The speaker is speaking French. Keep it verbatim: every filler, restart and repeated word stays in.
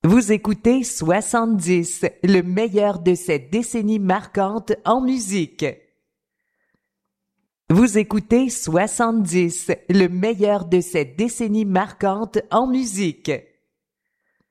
Vous écoutez soixante-dix, le meilleur de cette décennie marquante en musique. Vous écoutez soixante-dix, le meilleur de cette décennie marquante en musique.